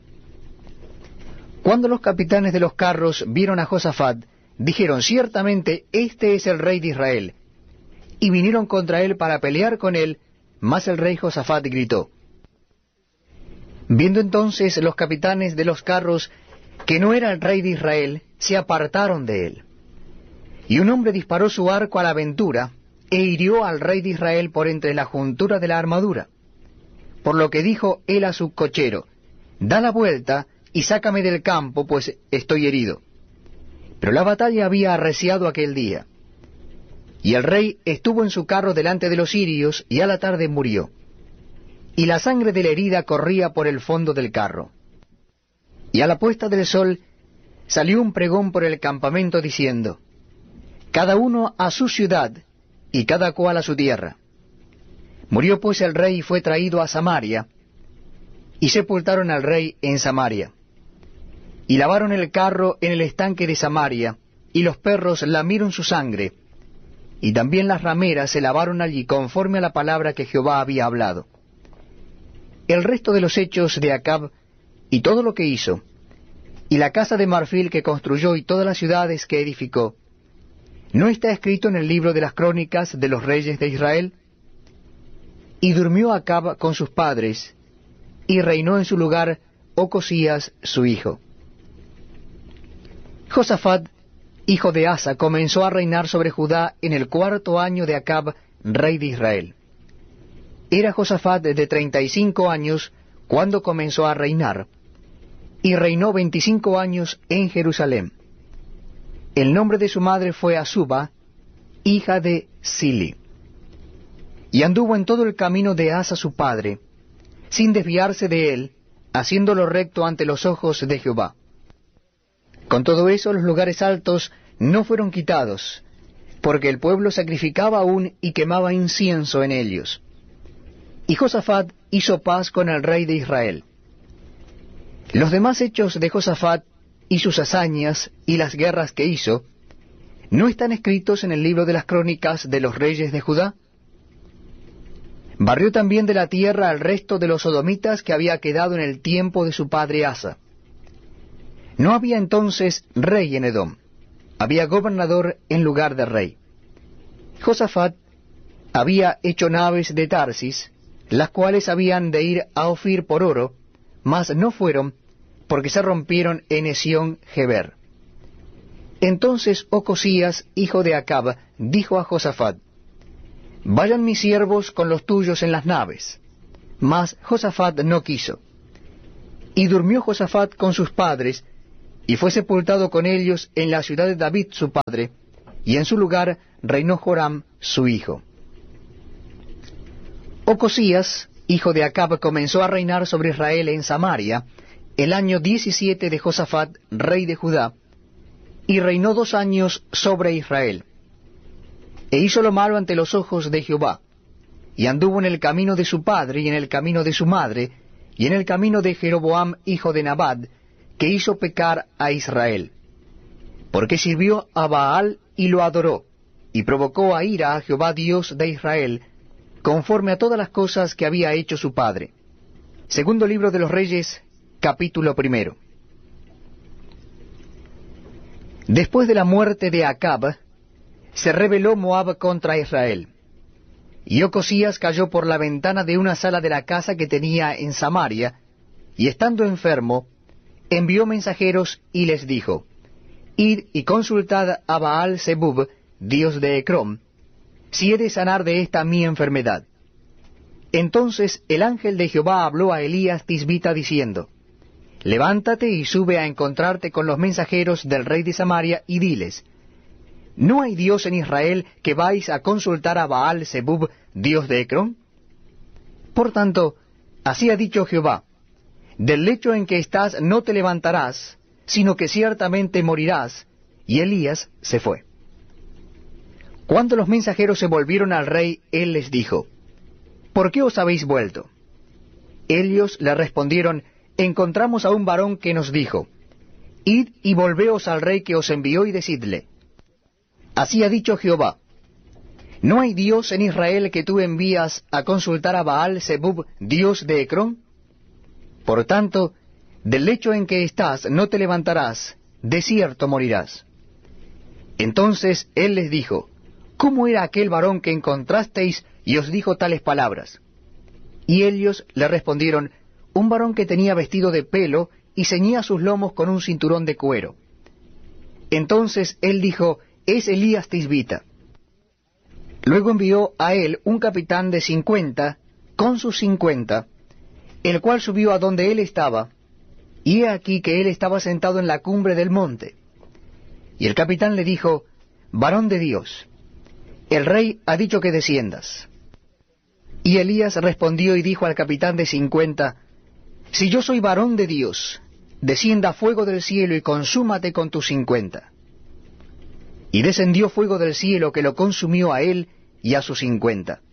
Cuando los capitanes de los carros vieron a Josafat, dijeron, ciertamente este es el rey de Israel, y vinieron contra él para pelear con él, mas el rey Josafat gritó. Viendo entonces los capitanes de los carros que no era el rey de Israel, se apartaron de él. Y un hombre disparó su arco a la aventura, e hirió al rey de Israel por entre la juntura de la armadura. Por lo que dijo él a su cochero, da la vuelta y sácame del campo, pues estoy herido. Pero la batalla había arreciado aquel día. Y el rey estuvo en su carro delante de los sirios, y a la tarde murió. Y la sangre de la herida corría por el fondo del carro. Y a la puesta del sol salió un pregón por el campamento diciendo, cada uno a su ciudad, y cada cual a su tierra. Murió pues el rey y fue traído a Samaria, y sepultaron al rey en Samaria. Y lavaron el carro en el estanque de Samaria, y los perros lamieron su sangre, y también las rameras se lavaron allí conforme a la palabra que Jehová había hablado. El resto de los hechos de Acab, y todo lo que hizo, y la casa de marfil que construyó y todas las ciudades que edificó, ¿no está escrito en el libro de las crónicas de los reyes de Israel? Y durmió Acab con sus padres, y reinó en su lugar Ocosías su hijo. Josafat, hijo de Asa, comenzó a reinar sobre Judá en el cuarto año de Acab, rey de Israel. Era Josafat de treinta y cinco años cuando comenzó a reinar, y reinó veinticinco años en Jerusalén. El nombre de su madre fue Azuba, hija de Sili. Y anduvo en todo el camino de Asa su padre, sin desviarse de él, haciéndolo recto ante los ojos de Jehová. Con todo eso los lugares altos no fueron quitados, porque el pueblo sacrificaba aún y quemaba incienso en ellos. Y Josafat hizo paz con el rey de Israel. Los demás hechos de Josafat y sus hazañas y las guerras que hizo, ¿no están escritos en el libro de las crónicas de los reyes de Judá? Barrió también de la tierra al resto de los sodomitas que había quedado en el tiempo de su padre Asa. No había entonces rey en Edom, había gobernador en lugar de rey. Josafat había hecho naves de Tarsis, las cuales habían de ir a Ofir por oro, mas no fueron, porque se rompieron en Esión-Geber. Entonces Ocosías, hijo de Acab, dijo a Josafat, vayan mis siervos con los tuyos en las naves. Mas Josafat no quiso. Y durmió Josafat con sus padres, y fue sepultado con ellos en la ciudad de David su padre, y en su lugar reinó Joram su hijo. Ocosías, hijo de Acab, comenzó a reinar sobre Israel en Samaria, el año diecisiete de Josafat, rey de Judá, y reinó dos años sobre Israel. E hizo lo malo ante los ojos de Jehová, y anduvo en el camino de su padre y en el camino de su madre, y en el camino de Jeroboam, hijo de Nabat, que hizo pecar a Israel. Porque sirvió a Baal y lo adoró, y provocó a ira a Jehová Dios de Israel, conforme a todas las cosas que había hecho su padre. Segundo libro de los Reyes, capítulo primero. Después de la muerte de Acab, se rebeló Moab contra Israel. Y Ocosías cayó por la ventana de una sala de la casa que tenía en Samaria, y estando enfermo, envió mensajeros y les dijo, Id y consultad a Baal Zebub, dios de Ecrón, si he de sanar de esta mi enfermedad. Entonces el ángel de Jehová habló a Elías Tisbita diciendo, Levántate y sube a encontrarte con los mensajeros del rey de Samaria, y diles, ¿no hay Dios en Israel que vais a consultar a Baal Zebub, dios de Ecrón? Por tanto, así ha dicho Jehová, del lecho en que estás no te levantarás, sino que ciertamente morirás. Y Elías se fue. Cuando los mensajeros se volvieron al rey, él les dijo, ¿por qué os habéis vuelto? Ellos le respondieron, encontramos a un varón que nos dijo, Id y volveos al rey que os envió y decidle, así ha dicho Jehová, ¿no hay Dios en Israel que tú envías a consultar a Baal Zebub, dios de Ecrón? Por tanto, del lecho en que estás no te levantarás, de cierto morirás. Entonces él les dijo, ¿cómo era aquel varón que encontrasteis y os dijo tales palabras? Y ellos le respondieron, un varón que tenía vestido de pelo y ceñía sus lomos con un cinturón de cuero. Entonces él dijo, es Elías Tisbita. Luego envió a él un capitán de cincuenta, con sus cincuenta, el cual subió a donde él estaba, y he aquí que él estaba sentado en la cumbre del monte. Y el capitán le dijo, varón de Dios, el rey ha dicho que desciendas. Y Elías respondió y dijo al capitán de cincuenta, si yo soy varón de Dios, descienda fuego del cielo y consúmate con tus cincuenta. Y descendió fuego del cielo que lo consumió a él y a sus cincuenta.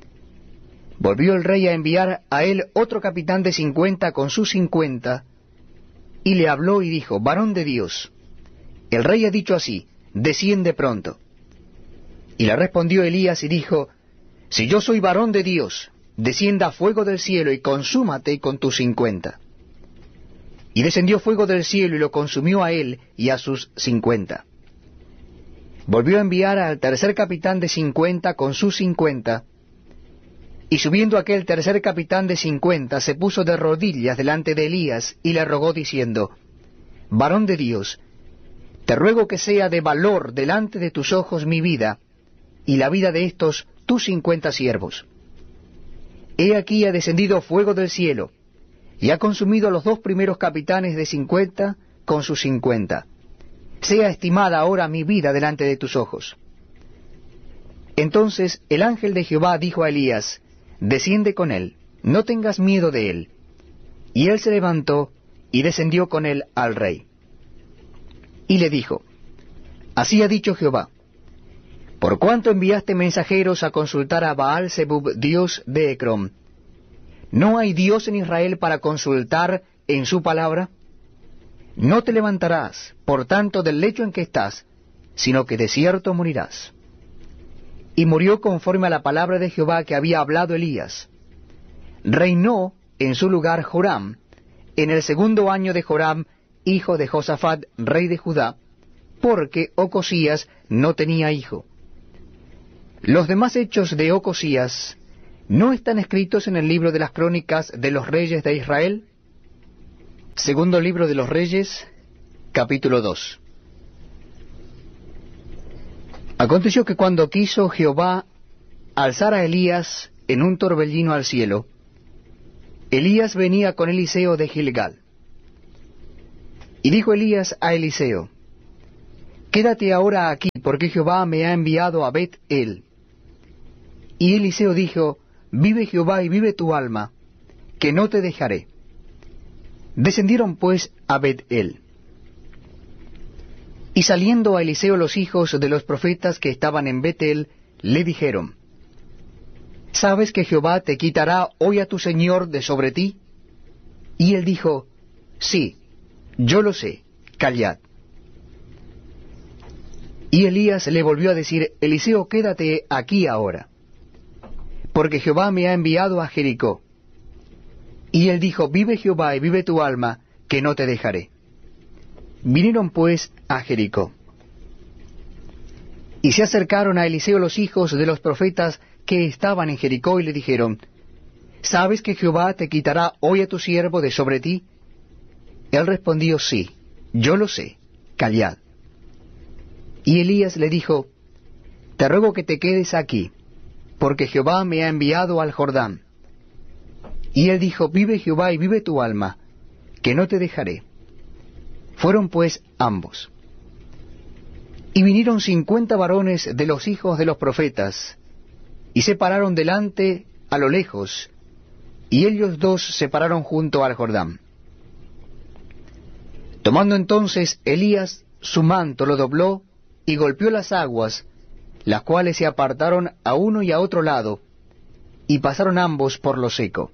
Volvió el rey a enviar a él otro capitán de cincuenta con sus cincuenta, y le habló y dijo, varón de Dios, el rey ha dicho así, desciende pronto. Y le respondió Elías y dijo, si yo soy varón de Dios, descienda fuego del cielo y consúmate con tus cincuenta. Y descendió fuego del cielo y lo consumió a él y a sus cincuenta. Volvió a enviar al tercer capitán de cincuenta con sus cincuenta, y subiendo aquel tercer capitán de cincuenta se puso de rodillas delante de Elías y le rogó diciendo, varón de Dios, te ruego que sea de valor delante de tus ojos mi vida, y la vida de estos tus cincuenta siervos. He aquí ha descendido fuego del cielo, y ha consumido a los dos primeros capitanes de cincuenta con sus cincuenta. Sea estimada ahora mi vida delante de tus ojos. Entonces el ángel de Jehová dijo a Elías, desciende con él, no tengas miedo de él. Y él se levantó y descendió con él al rey. Y le dijo, así ha dicho Jehová, por cuanto enviaste mensajeros a consultar a Baal Zebub, dios de Ecrón, ¿no hay Dios en Israel para consultar en su palabra? No te levantarás, por tanto, del lecho en que estás, sino que de cierto morirás. Y murió conforme a la palabra de Jehová que había hablado Elías. Reinó en su lugar Joram, en el segundo año de Joram, hijo de Josafat, rey de Judá, porque Ocosías no tenía hijo. Los demás hechos de Ocosías no están escritos en el libro de las crónicas de los reyes de Israel. Segundo libro de los Reyes, capítulo dos. Aconteció que cuando quiso Jehová alzar a Elías en un torbellino al cielo, Elías venía con Eliseo de Gilgal. Y dijo Elías a Eliseo, quédate ahora aquí, porque Jehová me ha enviado a Bet-el. Y Eliseo dijo, vive Jehová y vive tu alma, que no te dejaré. Descendieron pues a Bet-el. Y saliendo a Eliseo los hijos de los profetas que estaban en Bet-el, le dijeron, ¿sabes que Jehová te quitará hoy a tu señor de sobre ti? Y él dijo, sí, yo lo sé, callad. Y Elías le volvió a decir, Eliseo, quédate aquí ahora, porque Jehová me ha enviado a Jericó. Y él dijo, vive Jehová y vive tu alma, que no te dejaré. Vinieron pues a Jericó. Y se acercaron a Eliseo los hijos de los profetas que estaban en Jericó y le dijeron, ¿sabes que Jehová te quitará hoy a tu siervo de sobre ti? Él respondió, sí, yo lo sé, callad. Y Elías le dijo, te ruego que te quedes aquí, porque Jehová me ha enviado al Jordán. Y él dijo, vive Jehová y vive tu alma, que no te dejaré. Fueron pues ambos. Y vinieron cincuenta varones de los hijos de los profetas, y se pararon delante a lo lejos, y ellos dos se pararon junto al Jordán. Tomando entonces Elías su manto, lo dobló, y golpeó las aguas, las cuales se apartaron a uno y a otro lado, y pasaron ambos por lo seco.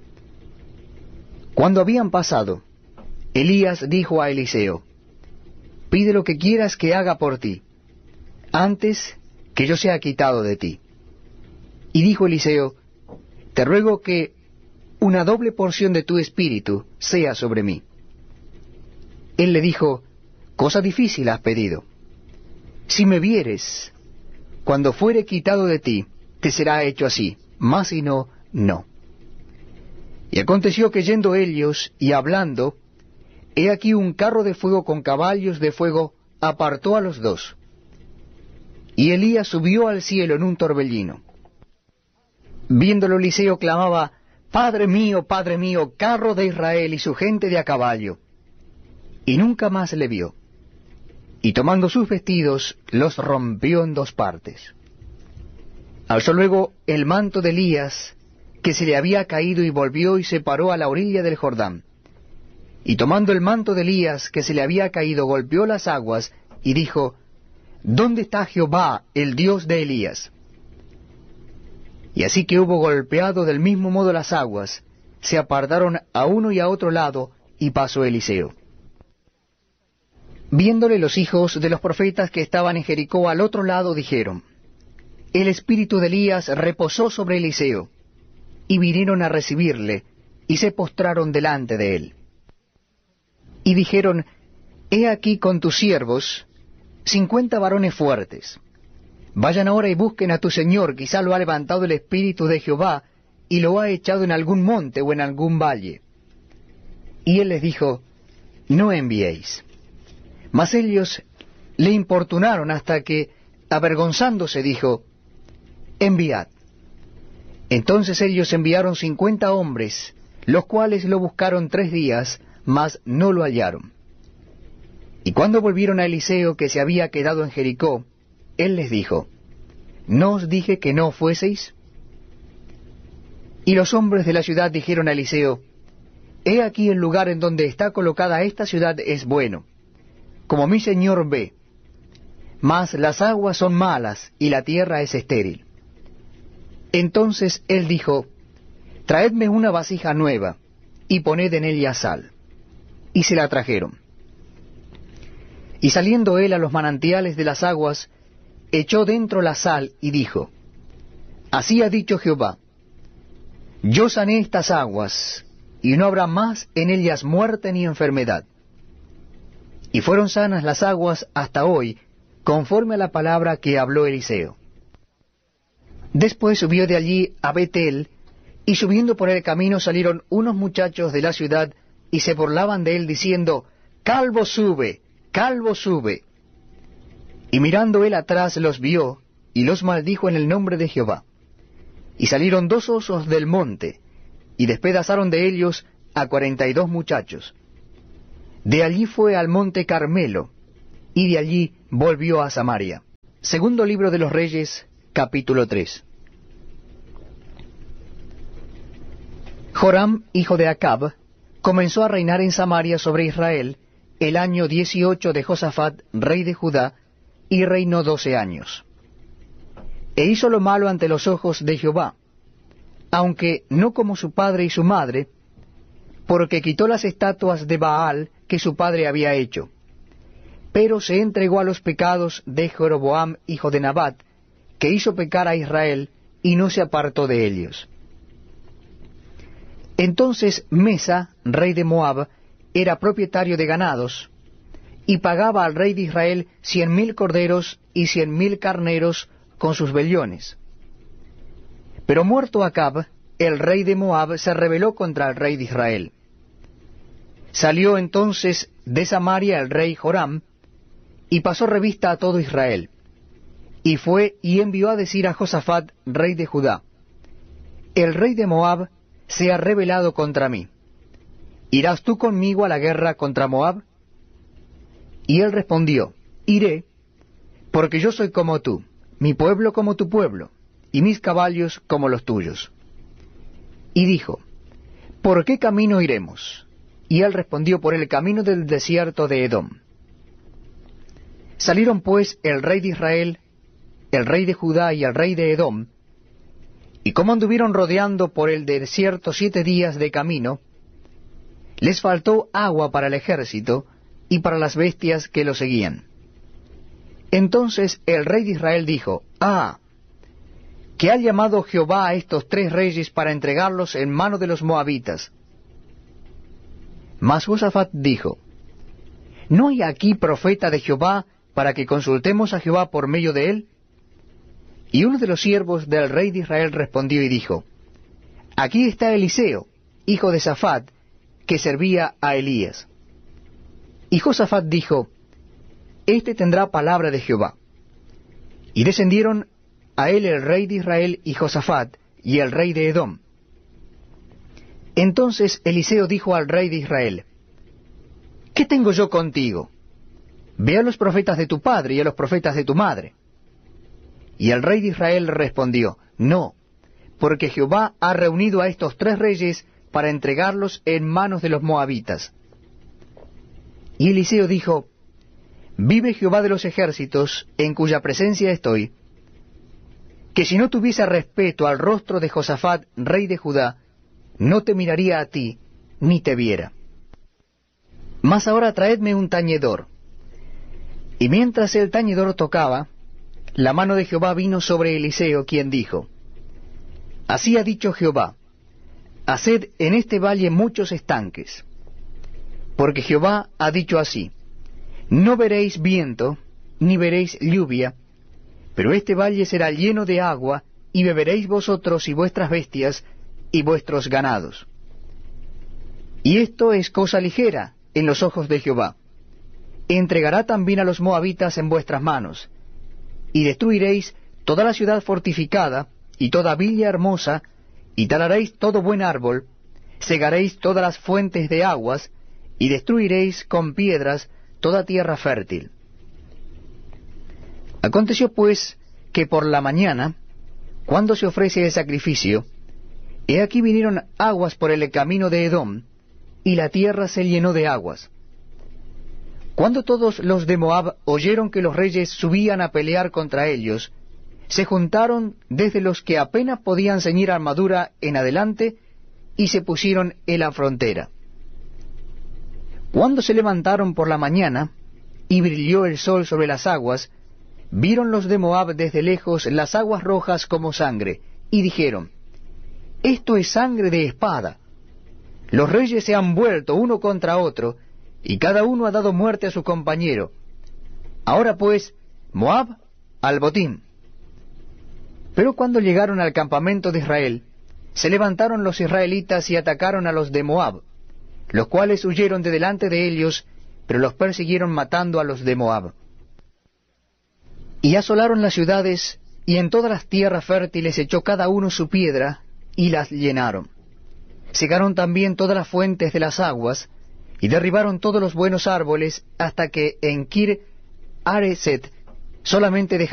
Cuando habían pasado, Elías dijo a Eliseo, pide lo que quieras que haga por ti, antes que yo sea quitado de ti. Y dijo Eliseo, te ruego que una doble porción de tu espíritu sea sobre mí. Él le dijo, cosa difícil has pedido. Si me vieres, cuando fuere quitado de ti, te será hecho así, mas si no, no. Y aconteció que yendo ellos y hablando, he aquí un carro de fuego con caballos de fuego apartó a los dos. Y Elías subió al cielo en un torbellino. Viéndolo Eliseo clamaba, Padre mío, Padre mío, carro de Israel y su gente de a caballo. Y nunca más le vio. Y tomando sus vestidos, los rompió en dos partes. Alzó luego el manto de Elías, que se le había caído, y volvió y se paró a la orilla del Jordán. Y tomando el manto de Elías, que se le había caído, golpeó las aguas, y dijo, ¿dónde está Jehová, el Dios de Elías? Y así que hubo golpeado del mismo modo las aguas, se apartaron a uno y a otro lado, y pasó Eliseo. Viéndole los hijos de los profetas que estaban en Jericó al otro lado, dijeron, el espíritu de Elías reposó sobre Eliseo, y vinieron a recibirle, y se postraron delante de él. Y dijeron, he aquí con tus siervos cincuenta varones fuertes. Vayan ahora y busquen a tu señor, quizá lo ha levantado el espíritu de Jehová, y lo ha echado en algún monte o en algún valle. Y él les dijo, no enviéis. Mas ellos le importunaron hasta que, avergonzándose, dijo, enviad. Entonces ellos enviaron cincuenta hombres, los cuales lo buscaron tres días, mas no lo hallaron. Y cuando volvieron a Eliseo, que se había quedado en Jericó, él les dijo, ¿no os dije que no fueseis? Y los hombres de la ciudad dijeron a Eliseo, he aquí el lugar en donde está colocada esta ciudad es bueno, como mi señor ve, mas las aguas son malas y la tierra es estéril. Entonces él dijo, traedme una vasija nueva, y poned en ella sal. Y se la trajeron. Y saliendo él a los manantiales de las aguas, echó dentro la sal, y dijo, así ha dicho Jehová, yo sané estas aguas, y no habrá más en ellas muerte ni enfermedad. Y fueron sanas las aguas hasta hoy, conforme a la palabra que habló Eliseo. Después subió de allí a Bet-el, y subiendo por el camino salieron unos muchachos de la ciudad, y se burlaban de él, diciendo, Calvo sube, calvo sube. Y mirando él atrás los vio, y los maldijo en el nombre de Jehová. Y salieron dos osos del monte, y despedazaron de ellos a cuarenta y dos muchachos. De allí fue al monte Carmelo, y de allí volvió a Samaria. Segundo libro de los Reyes, capítulo tres. Joram, hijo de Acab, comenzó a reinar en Samaria sobre Israel el año dieciocho de Josafat, rey de Judá, y reinó doce años. E hizo lo malo ante los ojos de Jehová, aunque no como su padre y su madre, porque quitó las estatuas de Baal que su padre había hecho, pero se entregó a los pecados de Jeroboam, hijo de Nabat, que hizo pecar a Israel, y no se apartó de ellos. Entonces Mesa, rey de Moab, era propietario de ganados, y pagaba al rey de Israel cien mil corderos y cien mil carneros con sus vellones. Pero muerto Acab, el rey de Moab se rebeló contra el rey de Israel. Salió entonces de Samaria el rey Joram, y pasó revista a todo Israel, y fue y envió a decir a Josafat, rey de Judá: el rey de Moab se ha rebelado contra mí. ¿Irás tú conmigo a la guerra contra Moab? Y él respondió: iré, porque yo soy como tú, mi pueblo como tu pueblo, y mis caballos como los tuyos. Y dijo: ¿por qué camino iremos? Y él respondió: por el camino del desierto de Edom. Salieron pues el rey de Israel, el rey de Judá y el rey de Edom, y como anduvieron rodeando por el desierto siete días de camino, les faltó agua para el ejército y para las bestias que lo seguían. Entonces el rey de Israel dijo: Ah, que ha llamado Jehová a estos tres reyes para entregarlos en mano de los moabitas. Mas Josafat dijo: ¿no hay aquí profeta de Jehová para que consultemos a Jehová por medio de él? Y uno de los siervos del rey de Israel respondió y dijo: aquí está Eliseo, hijo de Safat, que servía a Elías. Y Josafat dijo: este tendrá palabra de Jehová. Y descendieron a él el rey de Israel y Josafat, y el rey de Edom. Entonces Eliseo dijo al rey de Israel: ¿qué tengo yo contigo? Ve a los profetas de tu padre y a los profetas de tu madre. Y el rey de Israel respondió: no, porque Jehová ha reunido a estos tres reyes para entregarlos en manos de los moabitas. Y Eliseo dijo: vive Jehová de los ejércitos, en cuya presencia estoy, que si no tuviese respeto al rostro de Josafat, rey de Judá, no te miraría a ti, ni te viera. Mas ahora traedme un tañedor. Y mientras el tañedor tocaba, la mano de Jehová vino sobre Eliseo, quien dijo: así ha dicho Jehová, haced en este valle muchos estanques. Porque Jehová ha dicho así: no veréis viento, ni veréis lluvia, pero este valle será lleno de agua, y beberéis vosotros y vuestras bestias, y vuestros ganados. Y esto es cosa ligera en los ojos de Jehová. Entregará también a los moabitas en vuestras manos, y destruiréis toda la ciudad fortificada, y toda villa hermosa, y talaréis todo buen árbol, cegaréis todas las fuentes de aguas, y destruiréis con piedras toda tierra fértil. Aconteció pues que por la mañana, cuando se ofrece el sacrificio, he aquí vinieron aguas por el camino de Edom, y la tierra se llenó de aguas. Cuando todos los de Moab oyeron que los reyes subían a pelear contra ellos, se juntaron desde los que apenas podían ceñir armadura en adelante, y se pusieron en la frontera. Cuando se levantaron por la mañana, y brilló el sol sobre las aguas, vieron los de Moab desde lejos las aguas rojas como sangre, y dijeron: esto es sangre de espada. Los reyes se han vuelto uno contra otro, y cada uno ha dado muerte a su compañero. Ahora pues, Moab, al botín. Pero cuando llegaron al campamento de Israel, se levantaron los israelitas y atacaron a los de Moab, los cuales huyeron de delante de ellos, pero los persiguieron matando a los de Moab. Y asolaron las ciudades, y en todas las tierras fértiles echó cada uno su piedra, y las llenaron. Cegaron también todas las fuentes de las aguas, y derribaron todos los buenos árboles hasta que en Kir Hareset solamente dejaron